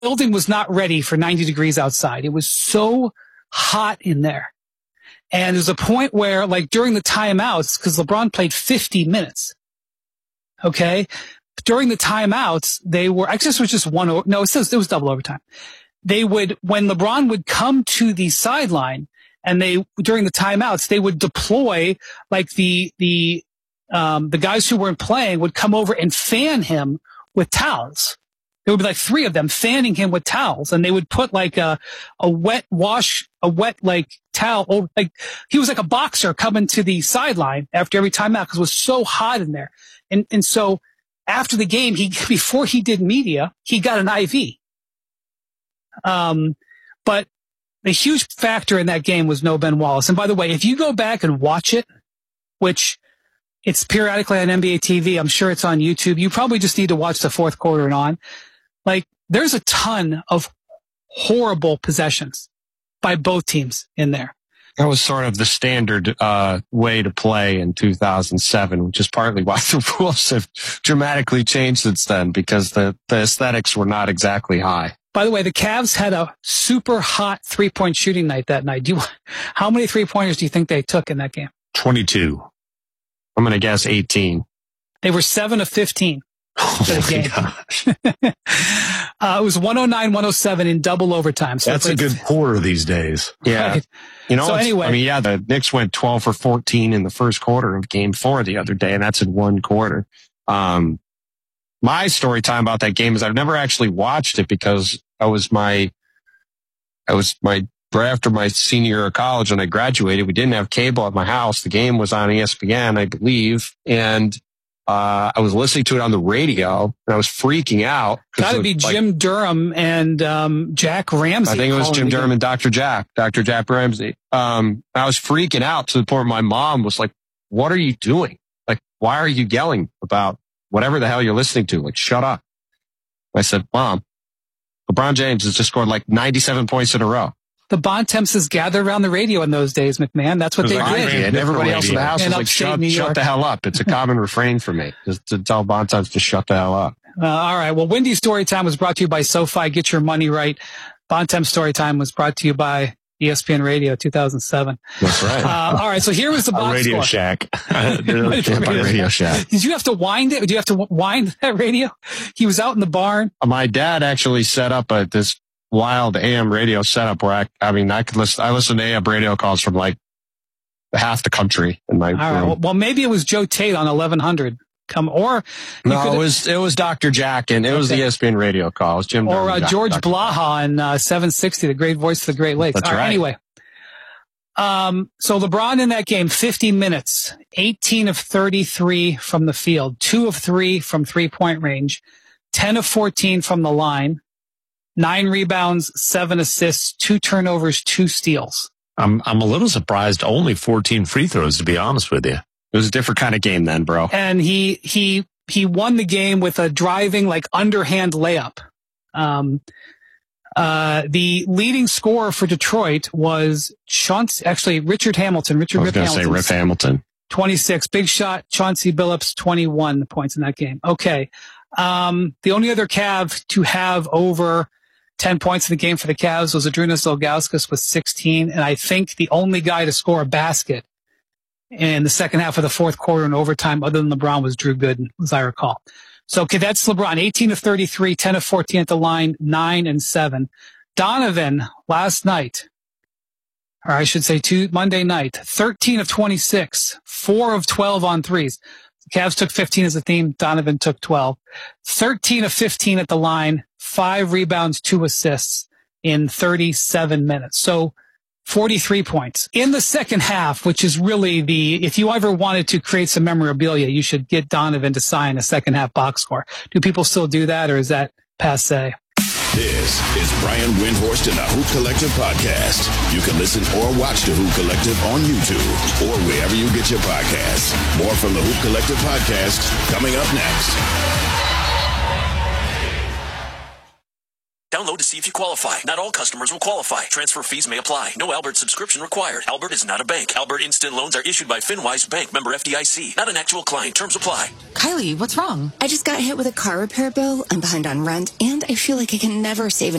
building was not ready for 90 degrees outside. It was so hot in there. And there's a point where, like, during the timeouts, because LeBron played 50 minutes. Okay. During the timeouts, I guess it was just it was double overtime. When LeBron would come to the sideline and during the timeouts, they would deploy, like, the guys who weren't playing would come over and fan him with towels. There would be like 3 of them fanning him with towels, and they would put like a wet like towel. Like, he was like a boxer coming to the sideline after every timeout because it was so hot in there. And so after the game, before he did media, he got an IV. But the huge factor in that game was no Ben Wallace. And by the way, if you go back and watch it, which it's periodically on NBA TV, I'm sure it's on YouTube, you probably just need to watch the fourth quarter and on. Like, there's a ton of horrible possessions by both teams in there. That was sort of the standard way to play in 2007, which is partly why the rules have dramatically changed since then, because the aesthetics were not exactly high. By the way, the Cavs had a super hot three-point shooting night that night. How many three-pointers do you think they took in that game? 22. I'm going to guess 18. They were 7 of 15. For the game. It was 109-107 in double overtime. So that's a good quarter these days. Yeah. Right. You know, so anyway, the Knicks went 12 for 14 in the first quarter of Game 4 the other day, and that's in one quarter. My story time about that game is I've never actually watched it because right after my senior year of college when I graduated. We didn't have cable at my house. The game was on ESPN, I believe, and I was listening to it on the radio, and I was freaking out. Got to be Jim Durham and Jack Ramsey. I think it was Jim Durham and Dr. Jack Ramsey. I was freaking out to the point where my mom was like, "What are you doing? Like, why are you yelling about whatever the hell you're listening to? Like, shut up." I said, "Mom, LeBron James has just scored like 97 points in a row." The Bontemps gathered around the radio in those days, McMahon. That's what they did. And everybody else in the house was like, shut the hell up. It's a common refrain for me, just to tell Bontemps to shut the hell up. All right. Well, Wendy's Storytime was brought to you by SoFi. Get your money right. Bontemps Storytime was brought to you by ESPN Radio 2007. That's right. All right. So here was the box Radio score. Shack. Radio Shack. Did you have to wind it? Did you have to wind that radio? He was out in the barn. My dad actually set up this wild AM radio setup where I listen to AM radio calls from like half the country in my room. Right. Well, maybe it was Joe Tate on 1100. It was Dr. Jack, and it was the ESPN radio call. It was Jim or George Blaha in 760, the great voice of the Great Lakes. That's right. Anyway, so LeBron in that game, 50 minutes, 18 of 33 from the field, 2 of 3 from 3-point range, 10 of 14 from the line, 9 rebounds, 7 assists, 2 turnovers, 2 steals. I'm a little surprised. Only 14 free throws, to be honest with you. It was a different kind of game then, bro. And he won the game with a driving, like, underhand layup. The leading scorer for Detroit was Richard Hamilton. Rip Hamilton. 26. Big shot. Chauncey Billups, 21 points in that game. Okay. The only other Cav to have over 10 points in the game for the Cavs was Adrunas Ilgauskas with 16. And I think the only guy to score a basket in the second half of the fourth quarter in overtime other than LeBron was Drew Gooden, as I recall. So, okay, that's LeBron. 18 of 33, 10 of 14 at the line, 9 and 7. Donovan last night, or I should say Monday night, 13 of 26, 4 of 12 on threes. The Cavs took 15 as a team. Donovan took 12. 13 of 15 at the line, 5 rebounds, 2 assists in 37 minutes. So 43 points in the second half, which is really if you ever wanted to create some memorabilia, you should get Donovan to sign a second half box score. Do people still do that, or is that passe? This is Brian Windhorst and the Hoop Collective podcast. You can listen or watch the Hoop Collective on YouTube or wherever you get your podcasts. More from the Hoop Collective podcast coming up next. Download to see if you qualify. Not all customers will qualify. Transfer fees may apply. No Albert subscription required. Albert is not a bank. Albert Instant Loans are issued by FinWise Bank, member FDIC. Not an actual client. Terms apply. Kylie, what's wrong? I just got hit with a car repair bill. I'm behind on rent, and I feel like I can never save